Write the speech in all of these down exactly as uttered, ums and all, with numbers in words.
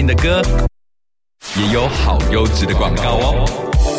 的歌，也有好优质的广告哦。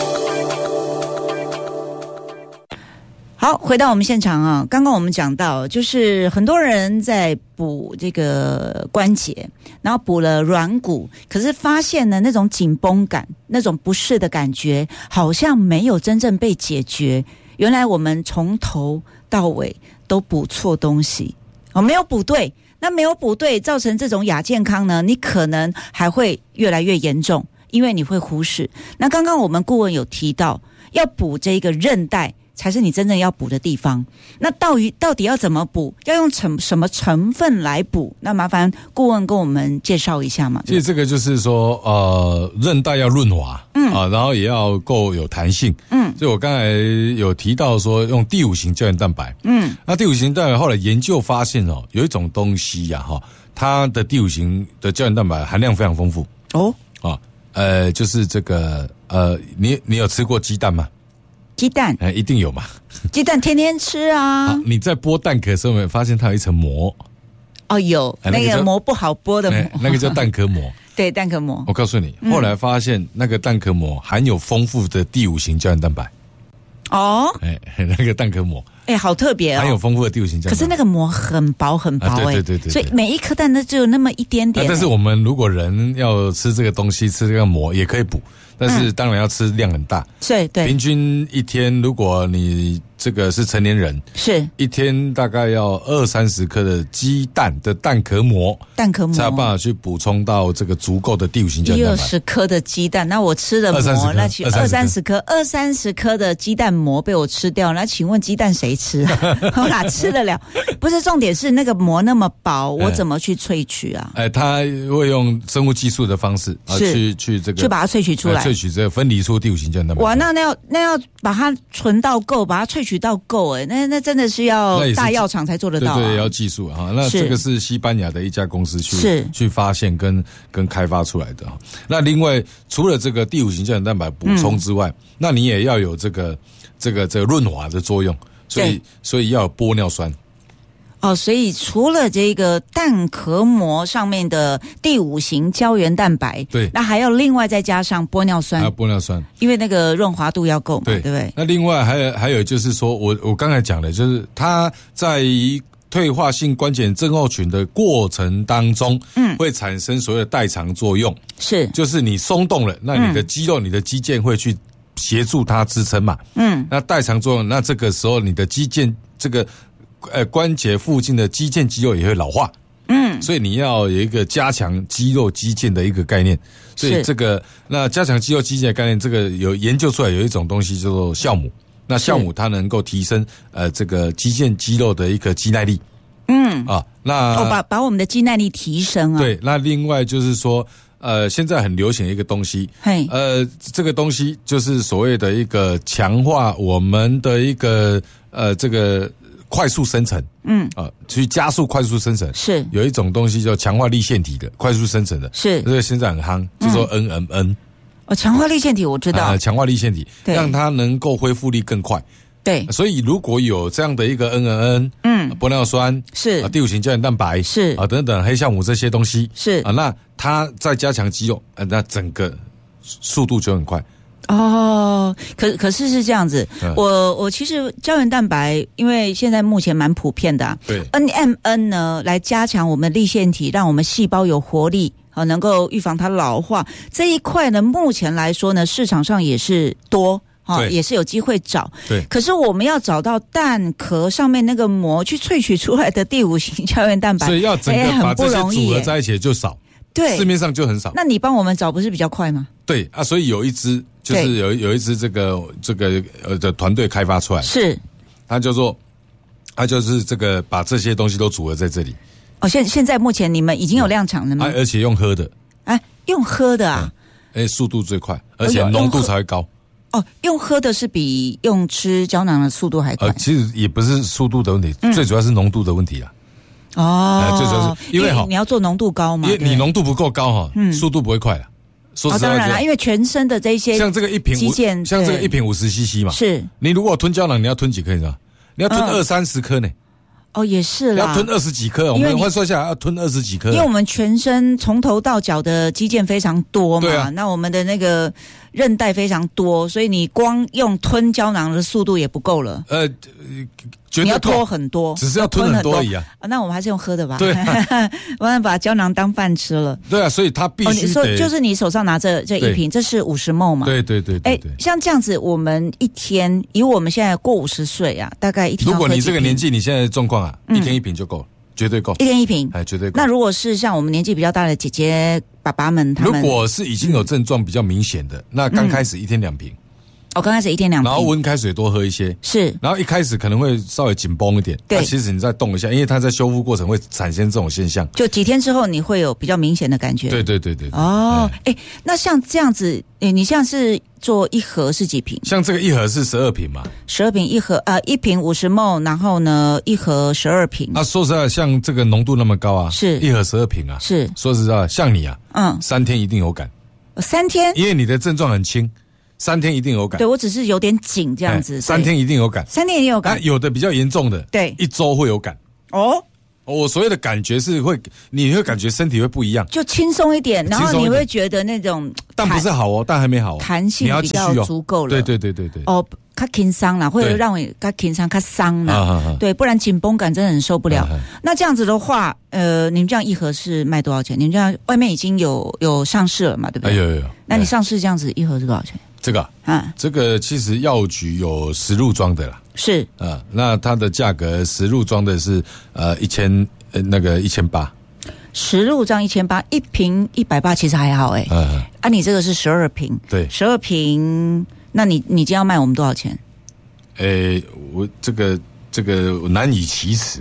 好，回到我们现场啊，刚刚我们讲到，就是很多人在补这个关节，然后补了软骨，可是发现呢，那种紧绷感、那种不适的感觉，好像没有真正被解决。原来我们从头到尾都补错东西，哦，没有补对。那没有补对，造成这种亚健康呢，你可能还会越来越严重，因为你会忽视。那刚刚我们顾问有提到，要补这个韧带才是你真正要补的地方。那到底到底要怎么补？要用成什么成分来补？那麻烦顾问跟我们介绍一下嘛。 其实这个就是说，呃，韧带要润滑，嗯啊，然后也要够有弹性，嗯。所以我刚才有提到说，用第五型胶原蛋白，嗯，那第五型蛋白后来研究发现哦，有一种东西呀、啊，哈，它的第五型的胶原蛋白含量非常丰富哦，啊，呃，就是这个呃，你你有吃过鸡蛋吗？ 鸡蛋， 哎，一定有嘛。 鸡蛋天天吃啊。 啊你在剥蛋壳的时候，有没有发现它有一层膜？ 哦，有、哎、那, 那个膜不好剥的膜、哎， 那个叫蛋壳膜。 对，蛋壳膜。 我告诉你，后来发现那个蛋壳膜含有丰富的第五型胶原蛋白。 哦， 哎，那个蛋壳膜， 哎，好特别哦， 含有丰富的第五型胶原蛋白。 可是那个膜很薄很薄、哎、啊， 对对对 对, 对， 所以每一颗蛋都只有那么一点点、哎啊。但是我们如果人要吃这个东西，吃这个膜也可以补。但是当然要吃量很大， 对对。 平均一天，如果你这个是成年人， 是一天大概要二三十颗的鸡蛋的蛋壳膜， 蛋壳膜才有办法去补充到这个足够的第五型胶原蛋白。 一二十颗的鸡蛋，那我吃的膜，那去二三十颗，二三十颗的鸡蛋膜被我吃掉，那请问鸡蛋谁吃啊？我哪吃得了？不是重点是那个膜那么薄，我怎么去萃取啊？ 哎，他会用生物技术的方式啊，去去这个去把它萃取出来。 萃取这个分离出第五型胶原蛋白。 哇，那那要那要把它存到够，把它萃取到够，哎，那那真的是要大药厂才做得到、啊。 对对，要技术啊。那这个是西班牙的一家公司去是去发现跟跟开发出来的。那另外除了这个第五型胶原蛋白补充之外，嗯、那你也要有这个这个这个润滑的作用，所以所以要有玻尿酸。 哦，所以除了这个蛋壳膜上面的第五型胶原蛋白， 对， 那还要另外再加上玻尿酸， 还有玻尿酸， 因为那个润滑度要够嘛，对，对不对？ 那另外还有还有就是说，我我刚才讲的，就是它在退化性关节症候群的过程当中，嗯，会产生所谓的代偿作用， 是， 就是你松动了，那你的肌肉、嗯、你的肌腱会去协助它支撑嘛，嗯，那代偿作用，那这个时候你的肌腱这个。呃，关节附近的肌腱肌肉也会老化，嗯，所以你要有一个加强肌肉肌腱的一个概念。所以这个那加强肌肉肌腱的概念，这个有研究出来有一种东西叫做酵母。那酵母它能够提升呃这个肌腱肌肉的一个肌耐力，嗯啊，那哦把把我们的肌耐力提升啊。 对，那另外就是说。呃，现在很流行的一个东西，呃，这个东西就是所谓的一个强化我们的一个呃这个快速生成，嗯啊、呃，去加速快速生成是有一种东西叫强化粒线体的快速生成的， 是这个现在很夯，就说 N M N。 哦，强化粒线体我知道， 呃，强化粒线体让它能够恢复力更快。 对， 所以如果有这样的一个 N M N， 嗯，玻尿酸是啊，第五型胶原蛋白是啊，等等黑酵母这些东西是啊， 那它再加强肌肉，呃，那整个速度就很快。 哦，可可是是这样子，嗯、我我其实胶原蛋白，因为现在目前蛮普遍的、啊， 对 ，N M N 呢来加强我们粒线体，让我们细胞有活力。啊，能够预防它老化这一块呢，目前来说呢，市场上也是多。哦，也是有机会找， 对。 可是我们要找到蛋壳上面那个膜去萃取出来的第五型胶原蛋白， 所以要整个把这些组合在一起就少， 对， 市面上就很少。 那你帮我们找不是比较快吗？ 对啊，所以有一支就是有有一支这个这个呃的团队开发出来， 是， 它叫做它就是这个把这些东西都组合在这里。 哦，现现在目前你们已经有量产了吗？ 啊、而且用喝的， 哎，用喝的啊， 哎、嗯，速度最快，而且浓度才会高。 哦，用喝的是比用吃胶囊的速度还快。 呃，其实也不是速度的问题，嗯、最主要是浓度的问题啊。 哦， 呃、最主要是因为哈， 你要做浓度高嘛， 因为你浓度不够高哈，嗯，速度不会快了。说实话、 哦，当然啦，因为全身的这些像这个一瓶肌腱， 像这个一瓶五十 C C 嘛， 是。 你如果吞胶囊，你要吞几颗？你知道？你要吞二三十颗呢。 哦，也是啦， 要吞二十几颗，我们换算下来要吞二十几颗， 因为我们全身从头到脚的肌腱非常多嘛，啊、那我们的那个韧带非常多，所以你光用吞胶囊的速度也不够了。呃， 绝对你要拖很多， 只是要吞很多而已啊。 啊那我们还是用喝的吧？ 对、啊， 我们把胶囊当饭吃了。 对啊，所以它必须得、 哦、就是你手上拿着这一瓶，这是五十 ml 嘛？ 对对对对对。 哎，像这样子，我们一天以我们现在过五十岁啊，大概一天要喝几瓶。 如果你这个年纪，你现在的状况啊，嗯、一天一瓶就够了。绝对够， 一天一瓶， 哎，绝对够。 那如果是像我们年纪比较大的姐姐、爸爸们，他们如果是已经有症状比较明显的，嗯、那刚开始一天两瓶。 哦，刚开始一天两瓶， 然后温开水多喝一些， 是。 然后一开始可能会稍微紧绷一点， 对。 其实你再动一下，因为它在修复过程会产生这种现象。 就几天之后，你会有比较明显的感觉。 对对对 对, 对。 哦，哎、欸，那像这样子，哎、欸，你像是做一盒是几瓶？ 像这个一盒是十二瓶嘛？ 十二瓶一盒，呃，一瓶五十 ml， 然后呢，一盒十二瓶。 那、啊、说实在，像这个浓度那么高啊， 是一盒十二瓶啊， 是。 说实在，像你啊，嗯，三天一定有感。 三天？ 因为你的症状很轻。三天一定有感， 对我只是有点紧这样子。 三天一定有感， 三天一定有感。 啊、有的比较严重的， 对， 一周会有感。哦，我所谓的感觉是会，你会感觉身体会不一样， 就轻松一点，然后你会觉得那种， 但不是好哦，但还没好、哦， 弹性比较足够了。 对对对对对。 哦，较轻松啦，会让我较轻松、较伤啦。啊啊啊对，不然紧绷感真的很受不了。啊啊那这样子的话，呃，你们这样一盒是卖多少钱？你们这样外面已经有有上市了嘛？对不对？ 哎、有有有。 那你上市这样子一盒是多少钱？ 这个啊，这个其实药局有十入装的啦， 是啊，那它的价格十入装的是呃一千呃那个一千八， 十入装一千八，一瓶一百八，其实还好哎、欸。嗯，啊，你这个是十二瓶， 对， 十二瓶，那你你今天要卖我们多少钱？ 诶、欸，我这个这个难以启齿，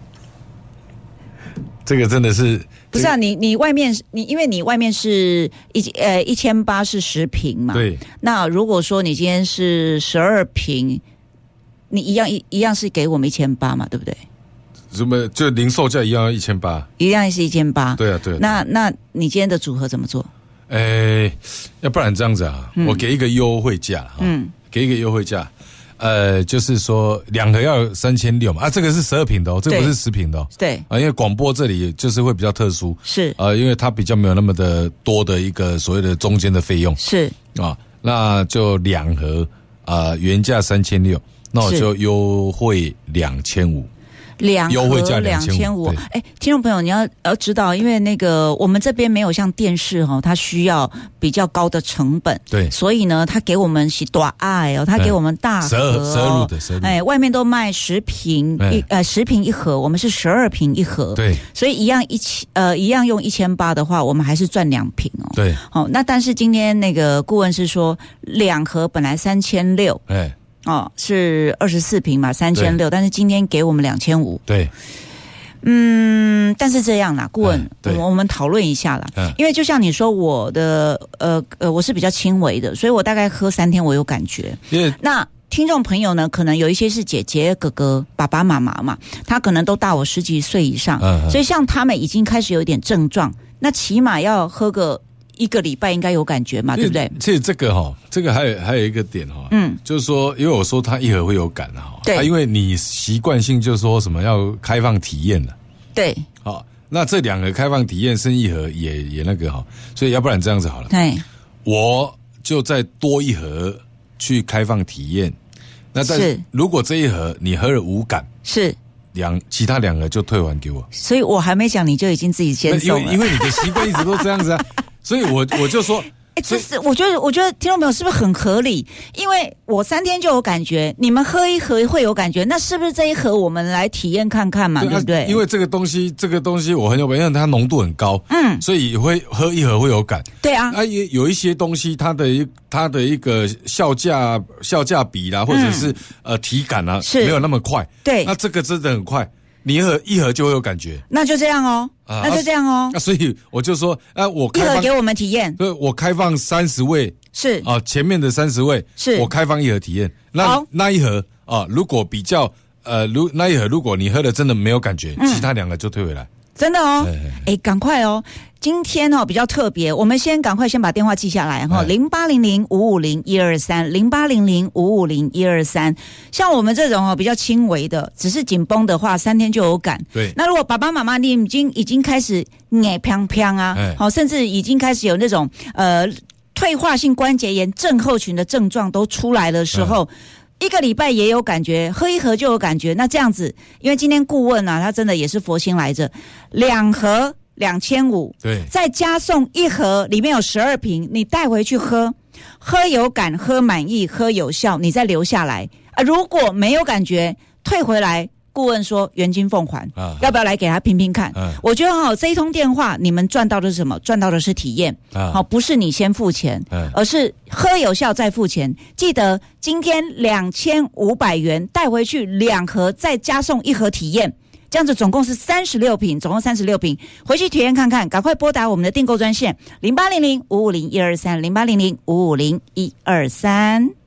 这个真的是。 不是啊，你你外面你因为你外面是一呃一千八是十瓶嘛， 对。 那如果说你今天是十二瓶，你一样一一样是给我们一千八嘛，对不对？ 什么就零售价一样一千八， 一样是一千八。 对啊，对啊。 那那你今天的组合怎么做？ 诶、欸，要不然这样子啊，嗯、我给一个优惠价，嗯，给一个优惠价。呃，就是说两盒要三千六嘛，啊，这个是十二瓶的哦，这个不是十瓶的哦， 对啊，因为广播这里就是会比较特殊， 是啊、呃，因为它比较没有那么的多的一个所谓的中间的费用， 是啊，那就两盒啊、呃，原价三千六，那我就优惠两千五。 两盒两千五，哎，听众朋友，你要要知道，因为那个我们这边没有像电视哈、哦，它需要比较高的成本， 对， 所以呢，它给我们是大爱哦，它给我们大盒、哦， 十二十二入的十二， 哎，外面都卖十瓶一呃十瓶一盒，我们是十二瓶一盒， 对， 所以一样一千呃一样用一千八的话，我们还是赚两瓶哦， 对， 好、哦，那但是今天那个顾问是说两盒本来三千六， 哎。 哦，是二十四瓶嘛，三千六，但是今天给我们两千五。 对， 嗯，但是这样啦，顾问， 嗯、 我们讨论一下啦、嗯，因为就像你说，我的呃呃，我是比较轻微的，所以我大概喝三天，我有感觉。那听众朋友呢，可能有一些是姐姐、哥哥、爸爸妈妈嘛，他可能都大我十几岁以上，嗯、所以像他们已经开始有一点症状，那起码要喝个。一个礼拜应该有感觉嘛，对不对？ 其实这个哈、哦，这个还有还有一个点哈、哦，嗯，就是说，因为我说他一盒会有感哈，对、啊，因为你习惯性就说什么要开放体验了， 对， 好，那这两个开放体验生一盒也也那个哈，所以要不然这样子好了， 对， 我就再多一盒去开放体验，那但是如果这一盒你喝了无感， 是。 两其他两个就退还给我， 所以我还没讲你就已经自己先送了， 因为因为你的习惯一直都这样子啊，所以我我就说， 哎，这是我觉得我觉得听众朋友是不是很合理？因为我三天就有感觉，你们喝一盒会有感觉，那是不是这一盒我们来体验看看嘛？对, 对不对？ 因为这个东西这个东西我很有感，因为它浓度很高，嗯，所以会喝一盒会有感。 对啊， 啊也有一些东西它的一它的一个效价效价比啦，或者是、嗯、呃体感啊，没有那么快。 对， 那这个真的很快。你一盒一盒就会有感觉， 那就这样哦，啊、那就这样哦。 那、啊、所以我就说，啊，我开放一盒给我们体验， 对，我开放三十位， 是啊，前面的三十位是我开放一盒体验。那那一盒啊，如果比较呃，如那一盒如果你喝的真的没有感觉，嗯、其他两个就退回来。 真的哦，哎，赶快哦！今天哦比较特别，我们先赶快先把电话记下来哈，零八零零五五零一二三，零八零零五五零一二三。像我们这种哦比较轻微的，只是紧绷的话，三天就有感。 对。 那如果爸爸妈妈你已经已经开始眼飘飘啊，好，甚至已经开始有那种呃退化性关节炎症候群的症状都出来的时候。嗯一个礼拜也有感觉，喝一盒就有感觉。那这样子，因为今天顾问啊，他真的也是佛心来着，两盒两千五， 对， 再加送一盒，里面有十二瓶，你带回去喝，喝有感，喝满意，喝有效，你再留下来啊。如果没有感觉，退回来。顾问说原金奉还、啊、要不要来给他拼拼看、啊、我觉得哈、哦、这一通电话你们赚到的是什么？赚到的是体验、啊哦、不是你先付钱、啊、而是喝有效再付钱。记得今天两千五百元带回去两盒，再加送一盒体验，这样子总共是三十六瓶，总共三十六瓶，回去体验看看。赶快拨打我们的订购专线零八零零五五零一二三，零八零零五五零一二三。